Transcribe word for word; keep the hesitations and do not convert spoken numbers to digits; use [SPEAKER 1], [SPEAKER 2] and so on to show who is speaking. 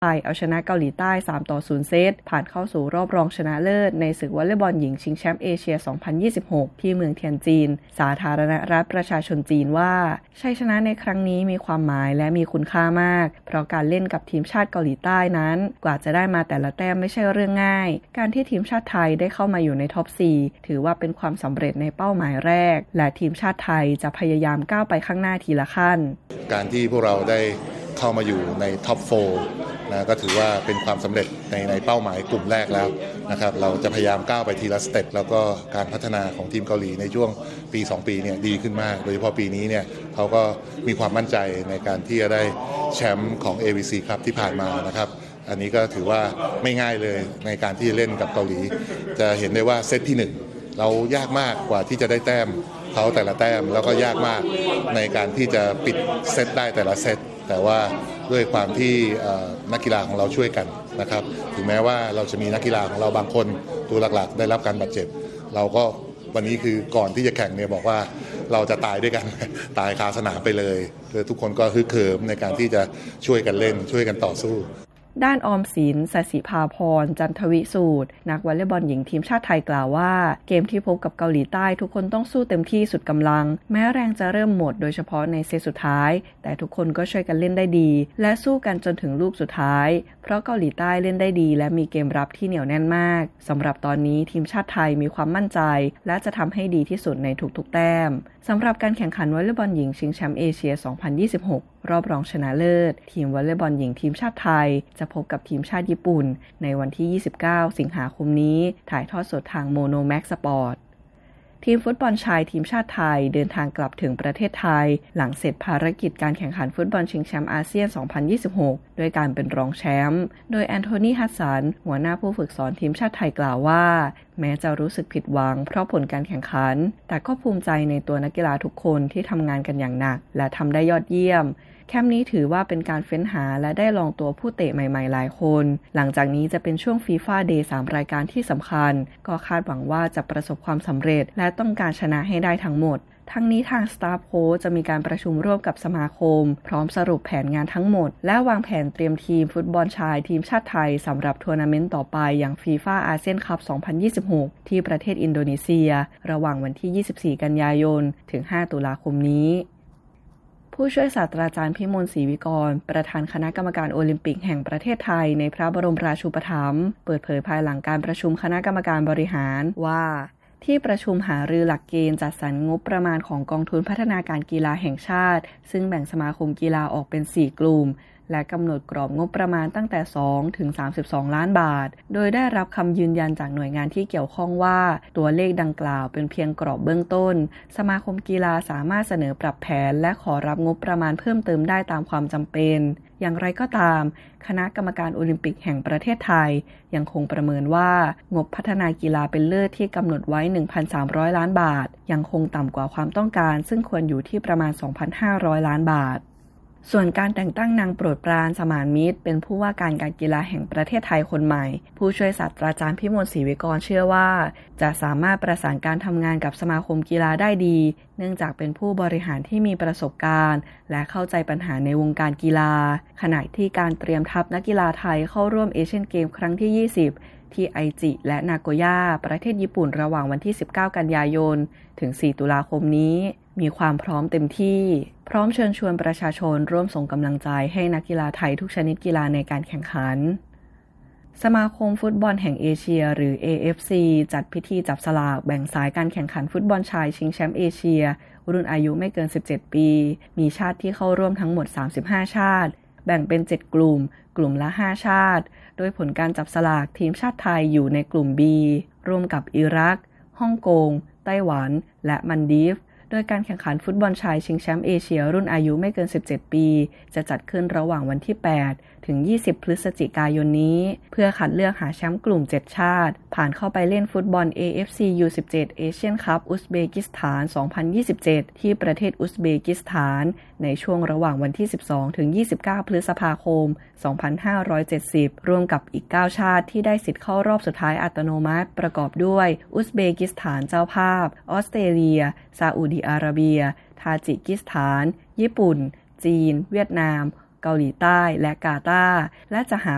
[SPEAKER 1] ไทยเอาชนะเกาหลีใต้สามต่อศูนย์เซตผ่านเข้าสู่รอบรองชนะเลิศในศึกวอลเลย์บอลหญิงชิงแชมป์เอเชีย สองพันยี่สิบหก ที่เมืองเทียนจินสาธารณรัฐประชาชนจีนว่าชัยชนะในครั้งนี้มีความหมายและมีคุณค่ามากเพราะการเล่นกับทีมชาติเกาหลีใต้นั้นกว่าจะได้มาแต่ละแต้มไม่ใช่เรื่องง่ายการที่ทีมชาติไทยได้เข้ามาอยู่ในท็อป สี่ ถือว่าเป็นความสำเร็จในเป้าหมายแรกและทีมชาติไทยจะพยายามก้าวไปข้างหน้าทีละขั้น
[SPEAKER 2] การที่พวกเราได้เข้ามาอยู่ในท็อป โฟร์ นะก็ถือว่าเป็นความสำเร็จในในเป้าหมายกลุ่มแรกแล้วนะครับเราจะพยายามก้าวไปทีละสเต็ปแล้วก็การพัฒนาของทีมเกาหลีในช่วงปีสองปีเนี่ยดีขึ้นมากโดยเฉพาะปีนี้เนี่ยเขาก็มีความมั่นใจในการที่จะได้แชมป์ของ เอ วี ซี ครับที่ผ่านมานะครับอันนี้ก็ถือว่าไม่ง่ายเลยในการที่จะเล่นกับเกาหลีจะเห็นได้ว่าเซตที่หนึ่งเรายากมากกว่าที่จะได้แต้มเขาแต่ละแต้มแล้วก็ยากมากในการที่จะปิดเซตได้แต่ละเซตแต่ว่าด้วยความที่นักกีฬาของเราช่วยกันนะครับถึงแม้ว่าเราจะมีนักกีฬาของเราบางคนตัวหลักๆได้รับการบาดเจ็บเราก็วันนี้คือก่อนที่จะแข่งเนี่ยบอกว่าเราจะตายด้วยกันตายคาสนามไปเลยคือทุกคนก็ฮึกเหิมในการที่จะช่วยกันเล่นช่วยกันต่อสู้
[SPEAKER 1] ด้านออมสิน สศิภาพร จันทวิสูตรนักวอลเลย์บอลหญิงทีมชาติไทยกล่าวว่าเกมที่พบกับเกาหลีใต้ทุกคนต้องสู้เต็มที่สุดกำลังแม้แรงจะเริ่มหมดโดยเฉพาะในเซตสุดท้ายแต่ทุกคนก็ช่วยกันเล่นได้ดีและสู้กันจนถึงลูกสุดท้ายเพราะเกาหลีใต้เล่นได้ดีและมีเกมรับที่เหนียวแน่นมากสำหรับตอนนี้ทีมชาติไทยมีความมั่นใจและจะทำให้ดีที่สุดในทุกๆแต้มสำหรับการแข่งขันวอลเลย์บอลหญิงชิงแชมป์เอเชีย สองพันยี่สิบหก รอบรองชนะเลิศทีมวอลเลย์บอลหญิงทีมชาติไทยจะพบกับทีมชาติญี่ปุ่นในวันที่ยี่สิบเก้าสิงหาคมนี้ถ่ายทอดสดทางโมโนแม็กสปอร์ตทีมฟุตบอลชายทีมชาติไทยเดินทางกลับถึงประเทศไทยหลังเสร็จภารกิจการแข่งขันฟุตบอลชิงแชมป์อาเซียน สองพันยี่สิบหก ด้วยการเป็นรองแชมป์โดยแอนโทนี ฮัสสันหัวหน้าผู้ฝึกสอนทีมชาติไทยกล่าวว่าแม้จะรู้สึกผิดหวังเพราะผลการแข่งขันแต่ก็ภูมิใจในตัวนักกีฬาทุกคนที่ทำงานกันอย่างหนักและทำได้ยอดเยี่ยมแคมป์นี้ถือว่าเป็นการเฟ้นหาและได้ลองตัวผู้เตะใหม่ๆหลายคนหลังจากนี้จะเป็นช่วง ฟีฟ่า เดย์ สาม รายการที่สำคัญก็คาดหวังว่าจะประสบความสำเร็จและต้องการชนะให้ได้ทั้งหมดทั้งนี้ทางสตาฟโค้ชจะมีการประชุมร่วมกับสมาคมพร้อมสรุปแผนงานทั้งหมดและวางแผนเตรียมทีมฟุตบอลชายทีมชาติไทยสำหรับทัวร์นาเมนต์ต่อไปอย่าง ฟีฟ่า อาเซียนคัพ สองพันยี่สิบหก ที่ประเทศอินโดนีเซียระหว่างวันที่ ยี่สิบสี่ กันยายนถึง ห้า ตุลาคมนี้ผู้ช่วยศาสตราจารย์พิมลศรีวิกรประธานคณะกรรมการโอลิมปิกแห่งประเทศไทยในพระบรมราชูปถัมภ์เปิดเผยภายหลังการประชุมคณะกรรมการบริหารว่าที่ประชุมหารือหลักเกณฑ์จัดสรรงบประมาณของกองทุนพัฒนาการกีฬาแห่งชาติซึ่งแบ่งสมาคมกีฬาออกเป็นสี่กลุ่มและกำหนดกรอบงบประมาณตั้งแต่สองถึงสามสิบสองล้านบาทโดยได้รับคำยืนยันจากหน่วยงานที่เกี่ยวข้องว่าตัวเลขดังกล่าวเป็นเพียงกรอบเบื้องต้นสมาคมกีฬาสามารถเสนอปรับแผนและขอรับงบประมาณเพิ่มเติมได้ตามความจำเป็นอย่างไรก็ตามคณะกรรมการโอลิมปิกแห่งประเทศไทยยังคงประเมินว่างบพัฒนากีฬาเป็นเลิศที่กำหนดไว้ หนึ่งพันสามร้อย ล้านบาทยังคงต่ำกว่าความต้องการซึ่งควรอยู่ที่ประมาณ สองพันห้าร้อย ล้านบาทส่วนการแต่งตั้งนางโปรดปรานสมานมิตรเป็นผู้ว่าการการกีฬาแห่งประเทศไทยคนใหม่ผู้ช่วยศาสตราจารย์พิมลศรีวิกรเชื่อว่าจะสามารถประสานการทำงานกับสมาคมกีฬาได้ดีเนื่องจากเป็นผู้บริหารที่มีประสบการณ์และเข้าใจปัญหาในวงการกีฬาขณะที่การเตรียมทัพนักกีฬาไทยเข้าร่วมเอเชียนเกมครั้งที่ยี่สิบที่ไอจิและนาโกย่าประเทศญี่ปุ่นระหว่างวันที่สิบเก้ากันยายนถึงสี่ตุลาคมนี้มีความพร้อมเต็มที่พร้อมเชิญชวนประชาชนร่วมส่งกำลังใจให้นักกีฬาไทยทุกชนิดกีฬาในการแข่งขันสมาคมฟุตบอลแห่งเอเชียหรือ เอ เอฟ ซี จัดพิธีจับสลากแบ่งสายการแข่งขันฟุตบอลชายชิงแชมป์เอเชียรุ่นอายุไม่เกินสิบเจ็ดปีมีชาติที่เข้าร่วมทั้งหมดสามสิบห้าชาติแบ่งเป็นเจ็ดกลุ่มกลุ่มละห้าชาติโดยผลการจับสลากทีมชาติไทยอยู่ในกลุ่ม B ร่วมกับอิรักฮ่องกงไต้หวันและมัลดีฟโดยการแข่งขันฟุตบอลชายชิงแชมป์เอเชียรุ่นอายุไม่เกินสิบเจ็ดปีจะจัดขึ้นระหว่างวันที่แปดถึงยี่สิบพฤศจิกายนนี้เพื่อคัดเลือกหาแชมป์กลุ่มเจ็ดชาติผ่านเข้าไปเล่นฟุตบอล เอ เอฟ ซี ยู สิบเจ็ด Asian Cup อุซเบกิสถาน สองพันยี่สิบเจ็ด ที่ประเทศอุซเบกิสถานในช่วงระหว่างวันที่สิบสองถึงยี่สิบเก้าพฤษภาคมสองพันห้าร้อยเจ็ดสิบรวมกับอีกเก้าชาติที่ได้สิทธิ์เข้ารอบสุดท้ายอัตโนมัติประกอบด้วยอุซเบกิสถานเจ้าภาพออสเตรเลียซาอุดิอาระเบียทาจิกิสถานญี่ปุ่นจีนเวียดนามเกาหลีใต้และกาตาร์และจะหา